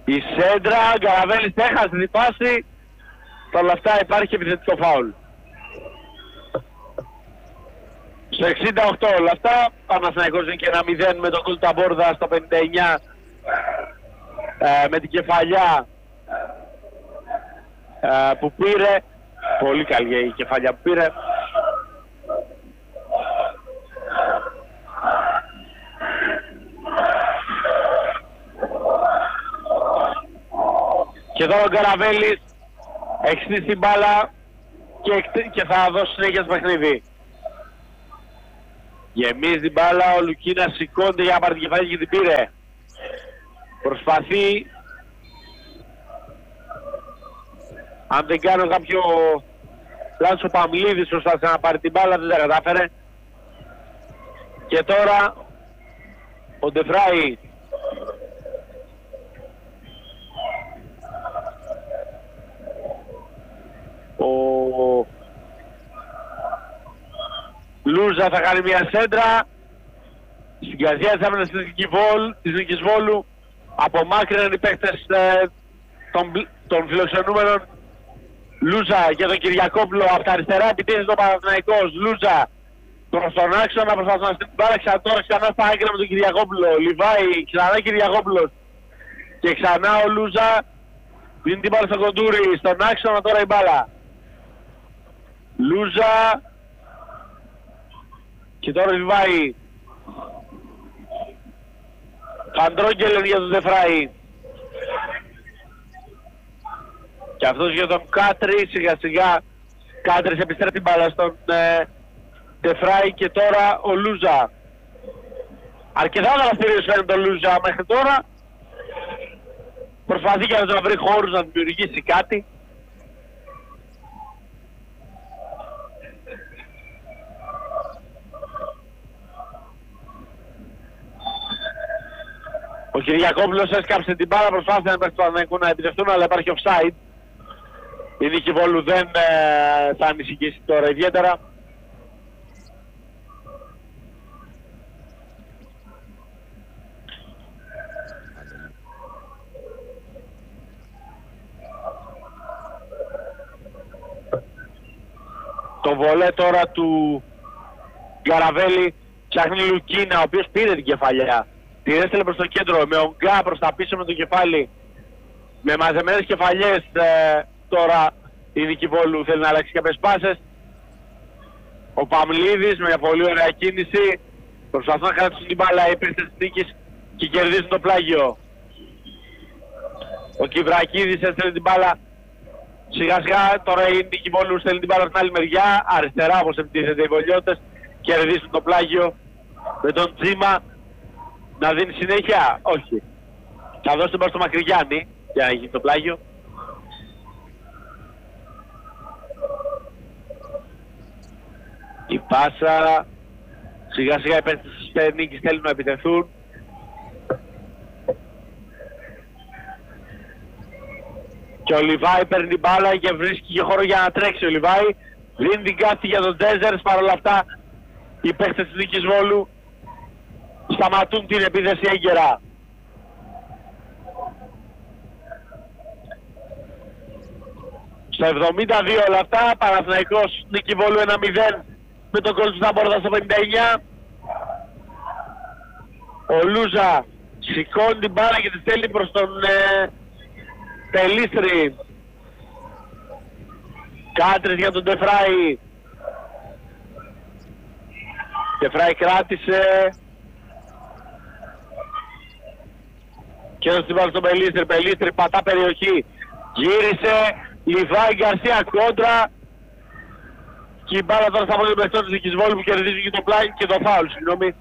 Η σέντρα, ο Γκαραβέλης έχασε την πάση. Παρ' όλα αυτά υπάρχει επιθετικό φάουλ. Στο 68 όλα αυτά, Παναθηναϊκός είναι και ένα 0 με τον γκολ Ταμπόρδα στο 59 με την κεφαλιά που πήρε. Πολύ καλή η κεφαλιά που πήρε. Και εδώ ο Γκαραβέλης έχει στήσει την μπάλα και θα δώσει συνέχεια στο παιχνίδι. Γεμίζει την μπάλα, ο Λουκίνας σηκώνεται για να πάρει την κεφαλή και την πήρε. Προσπαθεί, αν δεν κάνω κάποιο λάθος, ο Παμλίδης προσπάθησε να πάρει την μπάλα, δεν τα κατάφερε. Και τώρα ο Ντεφράι ο Λούζα θα κάνει μια σέντρα στην καρδιά της άμυνας της Νίκης Βόλου. Απομάκρυναν οι παίκτες των φιλοξενούμενων. Λούζα για τον Κυριακόπουλο από τα αριστερά, επιτίθεται ο Παναθηναϊκός. Λούζα προς τον άξονα, προσπαθούν να στείλει την μπάλα, τώρα ξανά στα άκρα με τον Κυριακόπουλο. Λιβάη, ξανά Κυριακόπουλος και ξανά ο Λούζα δίνει την μπάλα στον Κοντούρη, στον άξονα τώρα η μπάλα. Λούζα και τώρα Λιβάη. Φαντρόγγελεν για τον Ντεφράι. Και αυτός για τον Κάτρι, σιγά σιγά Κάτρις επιστρέφει την μπάλα στον Ντεφράι και τώρα ο Λούζα. Αρκετά δραστηρίος φαίνεται τον Λούζα μέχρι τώρα. Προσπαθεί και να βρει χώρους να δημιουργήσει κάτι. Ο Κυριακόπουλος έσκαψε την μπάλα, προσπάθησε να επιτευχθούν, αλλά υπάρχει offside. Η Νίκη Βόλου δεν θα ανησυχήσει τώρα ιδιαίτερα. Το βολέ τώρα του Γκαραβέλη ψάχνει Λουκίνα, ο οποίος πήρε την κεφαλιά. Την έστειλε προς το κέντρο, με ογκά προς τα πίσω με το κεφάλι. Με μαζεμένες κεφαλιές τώρα η Νίκη Βόλου θέλει να αλλάξει κάποιες πάσες. Ο Παμλίδης με μια πολύ ωραία κίνηση προσπαθούν να κρατήσουν την μπάλα οι παίκτες της Νίκης και κερδίζουν το πλάγιο. Ο Κιβρακίδης έστειλε την μπάλα σιγά σιγά, τώρα η Νίκη Βόλου στέλνει την μπάλα στην άλλη μεριά. Αριστερά όπως επιτίθεται οι βολιώτες, κερδίζουν το πλάγιο με τον Τζίμα. Να δίνει συνέχεια, όχι. Θα δώσει την μπάλα στο Μακρυγιάννη για να γίνει το πλάγιο. Η πάσα, σιγά σιγά οι παίκτες της Νίκης θέλουν να επιτεθούν. Και ο Λιβάη παίρνει την μπάλα και βρίσκει και χώρο για να τρέξει ο Λιβάη. Δίνει την κάθη για τον Ντέζερς, παρόλα αυτά οι παίκτες της Νίκης Βόλου σταματούν την επίθεση έγκαιρα. Στο 72 όλα αυτά, Παναθηναϊκός Νίκη Βόλου 1-0 με τον γκολ του Ταμπόρδα στο 59. Ο Λούζα σηκώνει την μπάλα και τη στέλνει προς τον Πελίστρη. Κάτρις για τον Ντεφράι. Ντεφράι κράτησε και έδωσε την μπάλα στον Πελίστρη. Πελίστρη πατά περιοχή, γύρισε, Λιβάη Γκαρσία κόντρα και η μπάλα τώρα στα πόδια του παιχτών της Νίκης Βόλου που κερδίζει και το πλάι και το φάουλ, συγγνώμη.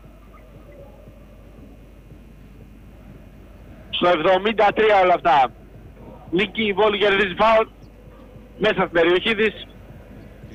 Στο 73 όλα αυτά. Νίκη Βόλου κερδίζει φάουλ μέσα στην περιοχή της.